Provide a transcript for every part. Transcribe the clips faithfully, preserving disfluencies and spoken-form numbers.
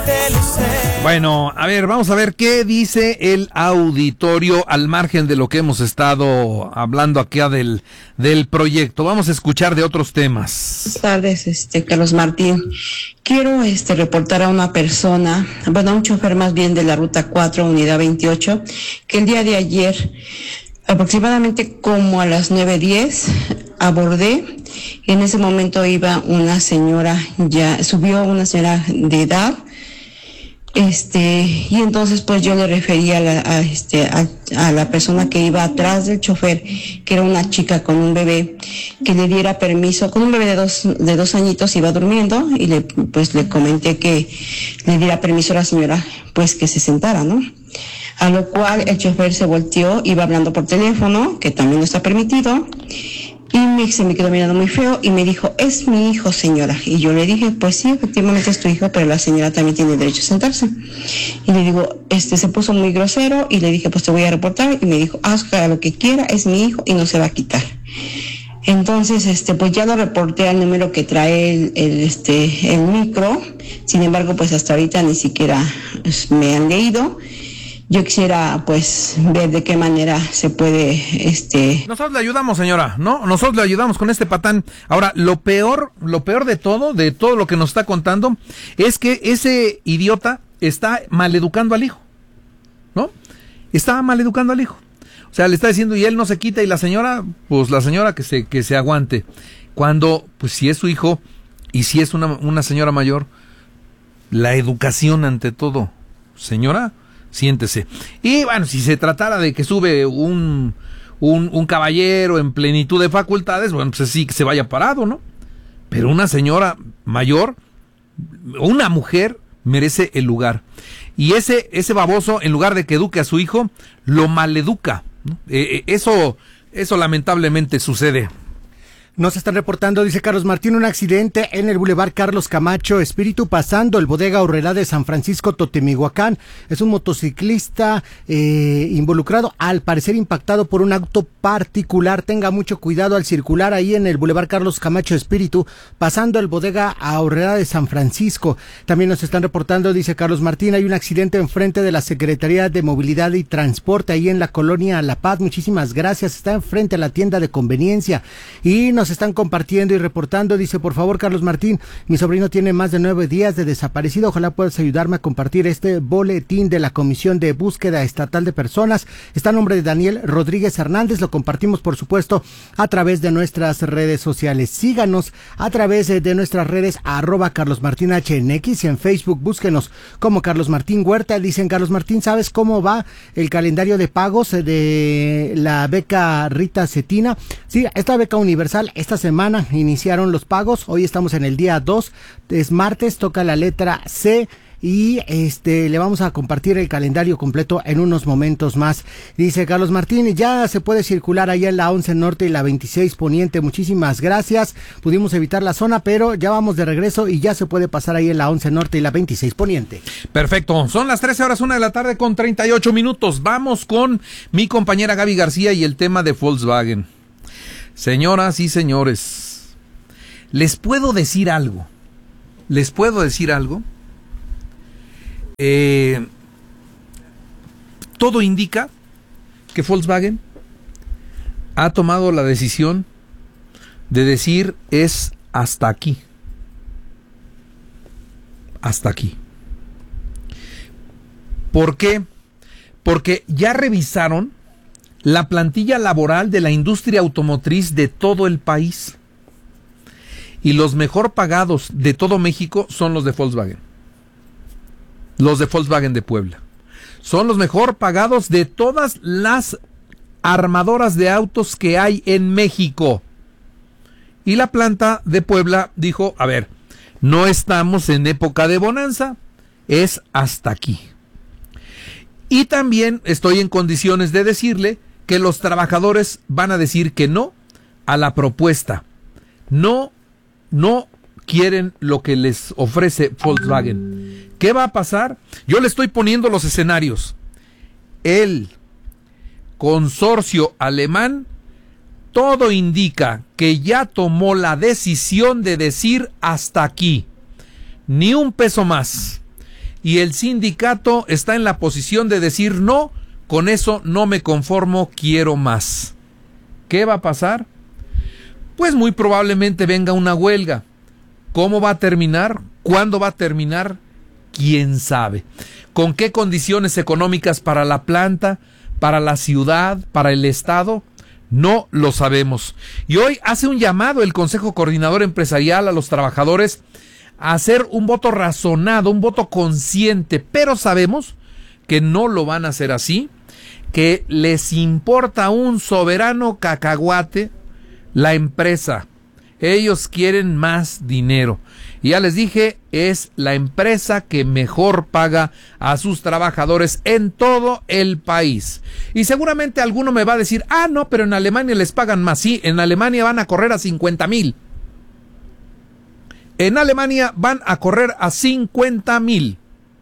Bueno, a ver, vamos a ver qué dice el auditorio al margen de lo que hemos estado hablando aquí del, del proyecto. Vamos a escuchar de otros temas. Buenas tardes, este, Carlos Martín. Quiero este, reportar a una persona, bueno, a un chofer más bien de la ruta cuatro, unidad veintiocho, que el día de ayer, aproximadamente como a las nueve diez, abordé. En ese momento iba una señora, ya subió una señora de edad, este, y entonces pues yo le refería a la, a, este, a, a la persona que iba atrás del chofer, que era una chica con un bebé, que le diera permiso, con un bebé de dos, de dos añitos, iba durmiendo, y le, pues le comenté que le diera permiso a la señora, pues que se sentara, ¿no? A lo cual el chofer se volteó, iba hablando por teléfono, que también no está permitido, y me, se me quedó mirando muy feo y me dijo, es mi hijo, señora. Y yo le dije, pues sí, efectivamente es tu hijo, pero la señora también tiene derecho a sentarse. Y le digo, este se puso muy grosero y le dije, pues te voy a reportar. Y me dijo, haz lo que quiera, es mi hijo y no se va a quitar. Entonces, este, pues ya lo reporté al número que trae el, el, este, el micro. Sin embargo, pues hasta ahorita ni siquiera pues, me han leído. Yo quisiera, pues, ver de qué manera se puede, este... Nosotros le ayudamos, señora, ¿no? Nosotros le ayudamos con este patán. Ahora, lo peor, lo peor de todo, de todo lo que nos está contando, es que ese idiota está maleducando al hijo, ¿no? Está maleducando al hijo. O sea, le está diciendo, y él no se quita, y la señora, pues la señora que se, que se aguante. Cuando, pues si es su hijo, y si es una, una señora mayor, la educación ante todo. Señora, siéntese. Y bueno, si se tratara de que sube un, un, un caballero en plenitud de facultades, bueno, pues sí, que se vaya parado, ¿no? Pero una señora mayor, una mujer, merece el lugar. Y ese, ese baboso, en lugar de que eduque a su hijo, lo maleduca, ¿no? Eh, eso, eso lamentablemente sucede. Nos están reportando, dice Carlos Martín, un accidente en el Boulevard Carlos Camacho Espíritu, pasando el Bodega Aurrerá de San Francisco, Totemihuacán. Es un motociclista eh, involucrado, al parecer impactado por un auto particular. Tenga mucho cuidado al circular ahí en el Boulevard Carlos Camacho Espíritu, pasando el Bodega Aurrerá de San Francisco. También nos están reportando, dice Carlos Martín, hay un accidente enfrente de la Secretaría de Movilidad y Transporte, ahí en la colonia La Paz. Muchísimas gracias. Está enfrente a la tienda de conveniencia. Y nos están compartiendo y reportando, dice, por favor, Carlos Martín, mi sobrino tiene más de nueve días de desaparecido, ojalá puedas ayudarme a compartir este boletín de la Comisión de Búsqueda Estatal de Personas. Está a nombre de Daniel Rodríguez Hernández, lo compartimos, por supuesto, a través de nuestras redes sociales. Síganos a través de nuestras redes, arroba Carlos Martín H N X, y en Facebook búsquenos como Carlos Martín Huerta. Dicen, Carlos Martín, ¿sabes cómo va el calendario de pagos de la beca Rita Cetina? Sí, esta beca universal, esta semana iniciaron los pagos, hoy estamos en el día dos, es martes, toca la letra C, y este le vamos a compartir el calendario completo en unos momentos más. Dice Carlos Martín, ya se puede circular allá en la once Norte y la veintiséis Poniente, muchísimas gracias, pudimos evitar la zona, pero ya vamos de regreso y ya se puede pasar ahí en la once Norte y la veintiséis Poniente. Perfecto, son las trece horas, una de la tarde con treinta y ocho minutos, vamos con mi compañera Gaby García y el tema de Volkswagen. Señoras y señores, les puedo decir algo, les puedo decir algo, eh, todo indica que Volkswagen ha tomado la decisión de decir es hasta aquí, hasta aquí. ¿Por qué? Porque ya revisaron la plantilla laboral de la industria automotriz de todo el país. Y los mejor pagados de todo México son los de Volkswagen. Los de Volkswagen de Puebla. Son los mejor pagados de todas las armadoras de autos que hay en México. Y la planta de Puebla dijo, a ver, no estamos en época de bonanza, es hasta aquí. Y también estoy en condiciones de decirle que los trabajadores van a decir que no a la propuesta. No, no quieren lo que les ofrece Volkswagen. ¿Qué va a pasar? Yo le estoy poniendo los escenarios. El consorcio alemán, todo indica que ya tomó la decisión de decir hasta aquí. Ni un peso más. y el sindicato está en la posición de decir no, con eso no me conformo, quiero más. ¿Qué va a pasar? Pues muy probablemente venga una huelga. ¿Cómo va a terminar? ¿Cuándo va a terminar? ¿Quién sabe? ¿Con qué condiciones económicas para la planta, para la ciudad, para el estado? No lo sabemos. Y hoy hace un llamado el Consejo Coordinador Empresarial a los trabajadores a hacer un voto razonado, un voto consciente, pero sabemos que no lo van a hacer así, que les importa un soberano cacahuate la empresa. Ellos quieren más dinero. Y ya les dije, es la empresa que mejor paga a sus trabajadores en todo el país. Y seguramente alguno me va a decir, ah, no, pero en Alemania les pagan más. Sí, en Alemania van a correr a cincuenta mil. En Alemania van a correr a cincuenta mil.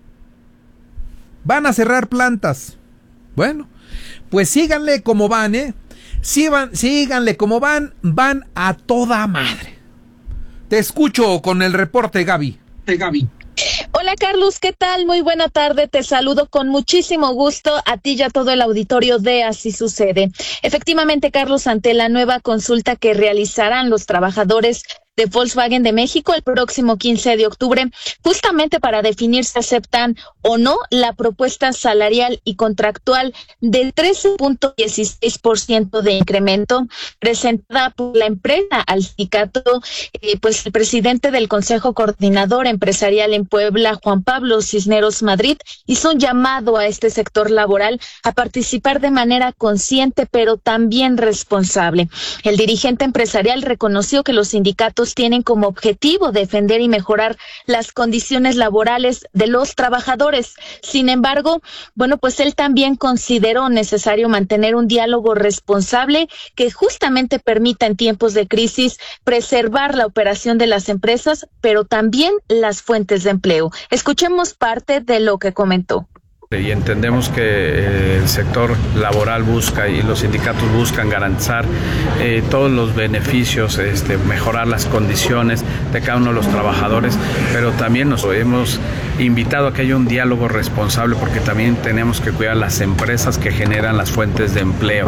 Van a cerrar plantas. Bueno, pues síganle como van, ¿eh? Sigan, síganle como van, van a toda madre. Te escucho con el reporte, Gaby. De Gaby. Hola Carlos, ¿qué tal? Muy buena tarde, te saludo con muchísimo gusto a ti y a todo el auditorio de Así Sucede. Efectivamente, Carlos, ante la nueva consulta que realizarán los trabajadores de Volkswagen de México el próximo quince de octubre, justamente para definir si aceptan o no la propuesta salarial y contractual del trece punto dieciséis por ciento de incremento presentada por la empresa al sindicato, eh, pues el presidente del Consejo Coordinador Empresarial en Puebla, Juan Pablo Cisneros Madrid, hizo un llamado a este sector laboral a participar de manera consciente pero también responsable. El dirigente empresarial reconoció que los sindicatos tienen como objetivo defender y mejorar las condiciones laborales de los trabajadores. Sin embargo, bueno, pues él también consideró necesario mantener un diálogo responsable que justamente permita en tiempos de crisis preservar la operación de las empresas, pero también las fuentes de empleo. Escuchemos parte de lo que comentó. Y entendemos que el sector laboral busca y los sindicatos buscan garantizar eh, todos los beneficios, este, mejorar las condiciones de cada uno de los trabajadores, pero también nos hemos invitado a que haya un diálogo responsable porque también tenemos que cuidar las empresas que generan las fuentes de empleo.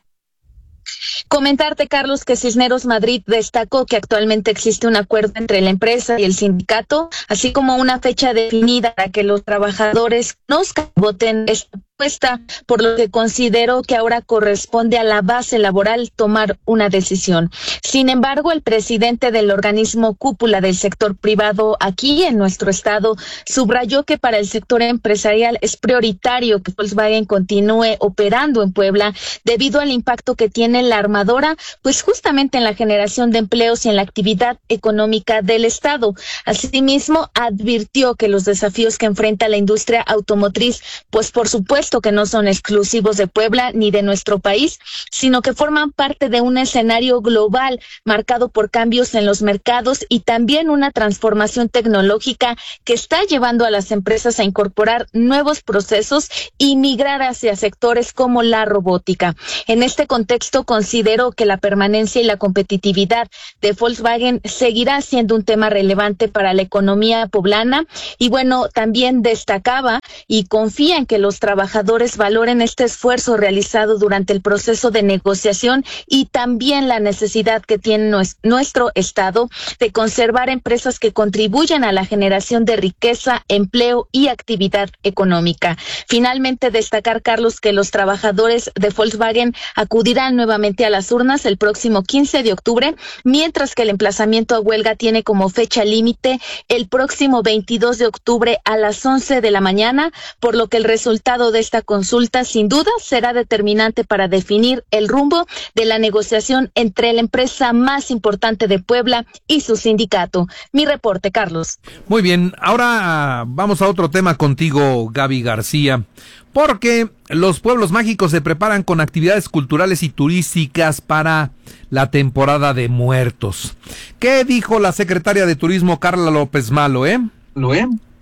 Comentarte, Carlos, que Cisneros Madrid destacó que actualmente existe un acuerdo entre la empresa y el sindicato, así como una fecha definida para que los trabajadores conozcan y voten esta propuesta, por lo que considero que ahora corresponde a la base laboral tomar una decisión. Sin embargo, el presidente del organismo cúpula del sector privado aquí en nuestro estado subrayó que para el sector empresarial es prioritario que Volkswagen continúe operando en Puebla debido al impacto que tiene la armadora, pues justamente en la generación de empleos y en la actividad económica del estado. Asimismo, advirtió que los desafíos que enfrenta la industria automotriz, pues por supuesto que no son exclusivos de Puebla ni de nuestro país, sino que forman parte de un escenario global marcado por cambios en los mercados y también una transformación tecnológica que está llevando a las empresas a incorporar nuevos procesos y migrar hacia sectores como la robótica. En este contexto, considero que la permanencia y la competitividad de Volkswagen seguirá siendo un tema relevante para la economía poblana y bueno, también destacaba y confía en que los trabajadores valoren este esfuerzo realizado durante el proceso de negociación y también la necesidad que tiene nuestro estado de conservar empresas que contribuyan a la generación de riqueza, empleo y actividad económica. Finalmente, destacar, Carlos, que los trabajadores de Volkswagen acudirán nuevamente a las urnas el próximo quince de octubre, mientras que el emplazamiento a huelga tiene como fecha límite el próximo veintidós de octubre a las once de la mañana, por lo que el resultado de esta consulta sin duda será determinante para definir el rumbo de la negociación entre la empresa más importante de Puebla y su sindicato. Mi reporte, Carlos. Muy bien, ahora vamos a otro tema contigo, Gaby García, porque los pueblos mágicos se preparan con actividades culturales y turísticas para la temporada de muertos. ¿Qué dijo la secretaria de Turismo, Carla López Malo, eh? ¿Lo eh?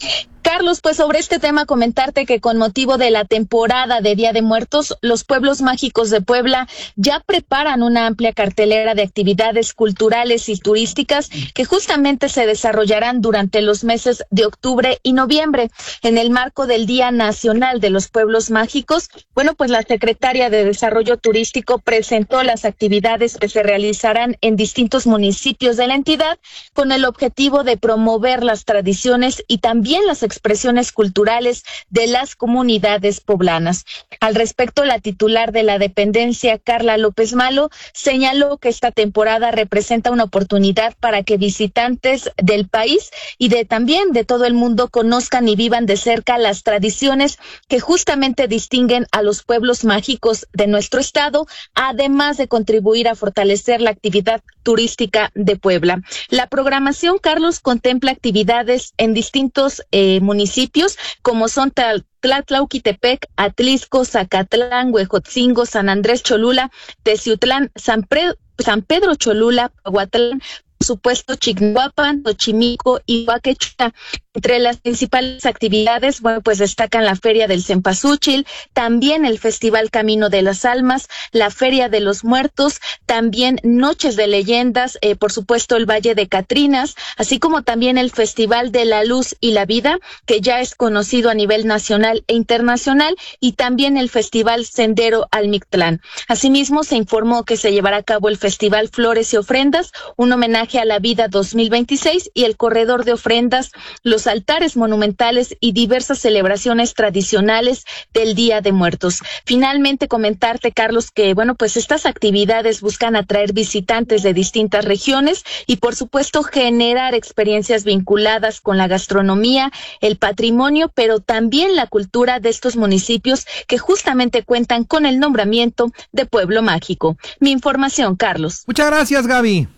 Carlos, pues sobre este tema comentarte que con motivo de la temporada de Día de Muertos, los pueblos mágicos de Puebla ya preparan una amplia cartelera de actividades culturales y turísticas que justamente se desarrollarán durante los meses de octubre y noviembre. En el marco del Día Nacional de los Pueblos Mágicos, bueno, pues la secretaria de Desarrollo Turístico presentó las actividades que se realizarán en distintos municipios de la entidad con el objetivo de promover las tradiciones y también las expresiones culturales de las comunidades poblanas. Al respecto, la titular de la dependencia, Carla López Malo, señaló que esta temporada representa una oportunidad para que visitantes del país y de también de todo el mundo conozcan y vivan de cerca las tradiciones que justamente distinguen a los pueblos mágicos de nuestro estado, además de contribuir a fortalecer la actividad turística de Puebla. La programación, Carlos, contempla actividades en distintos eh, municipios, como son Tlatlauquitepec, Atlisco, Zacatlán, Huejotzingo, San Andrés Cholula, Teciutlán, San, Pre- San Pedro Cholula, Pahuatlán, por supuesto Chignahuapan, Xochimilco y Huaquechula. Entre las principales actividades, bueno, pues destacan la Feria del Cempasúchil, también el Festival Camino de las Almas, la Feria de los Muertos, también Noches de Leyendas, eh, por supuesto el Valle de Catrinas, así como también el Festival de la Luz y la Vida, que ya es conocido a nivel nacional e internacional, y también el Festival Sendero al Mictlán. Asimismo, se informó que se llevará a cabo el Festival Flores y Ofrendas, un homenaje a la vida dos mil veintiséis, y el Corredor de Ofrendas, los altares monumentales y diversas celebraciones tradicionales del Día de Muertos. Finalmente, comentarte, Carlos, que bueno, pues estas actividades buscan atraer visitantes de distintas regiones y por supuesto generar experiencias vinculadas con la gastronomía, el patrimonio, pero también la cultura de estos municipios que justamente cuentan con el nombramiento de Pueblo Mágico. Mi información, Carlos. Muchas gracias, Gaby.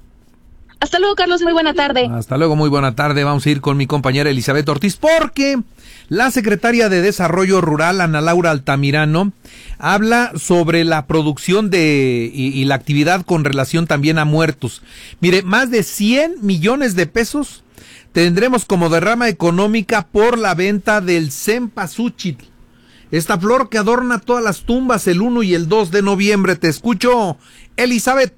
Hasta luego, Carlos, muy buena tarde. Hasta luego, muy buena tarde. Vamos a ir con mi compañera Elizabeth Ortiz porque la secretaria de Desarrollo Rural, Ana Laura Altamirano, habla sobre la producción de y, y la actividad con relación también a muertos. Mire, más de cien millones de pesos tendremos como derrama económica por la venta del cempasúchil, esta flor que adorna todas las tumbas el uno y el dos de noviembre. Te escucho, Elizabeth.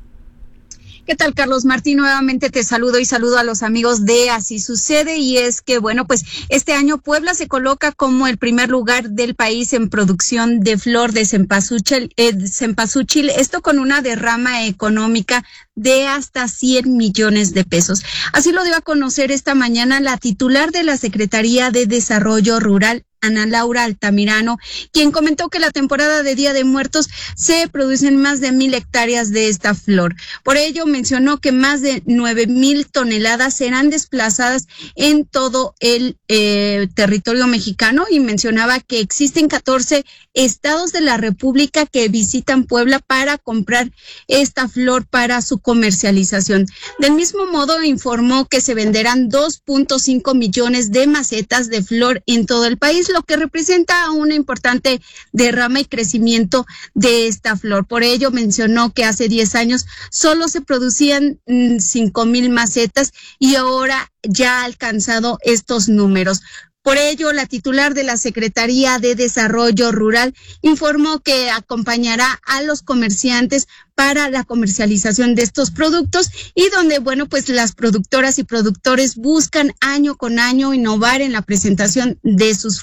¿Qué tal, Carlos Martín? Nuevamente te saludo y saludo a los amigos de Así Sucede, y es que, bueno, pues este año Puebla se coloca como el primer lugar del país en producción de flor de cempasúchil, eh, cempasúchil, esto con una derrama económica de hasta cien millones de pesos. Así lo dio a conocer esta mañana la titular de la Secretaría de Desarrollo Rural, Ana Laura Altamirano, quien comentó que la temporada de Día de Muertos se producen más de mil hectáreas de esta flor. Por ello, mencionó que más de nueve mil toneladas serán desplazadas en todo el eh, territorio mexicano, y mencionaba que existen catorce estados de la República que visitan Puebla para comprar esta flor para su comercialización. Del mismo modo, informó que se venderán dos punto cinco millones de macetas de flor en todo el país, lo que representa una importante derrama y crecimiento de esta flor. Por ello, mencionó que hace diez años solo se producían mmm, cinco mil macetas y ahora ya ha alcanzado estos números. Por ello, la titular de la Secretaría de Desarrollo Rural informó que acompañará a los comerciantes para la comercialización de estos productos, y donde, bueno, pues las productoras y productores buscan año con año innovar en la presentación de sus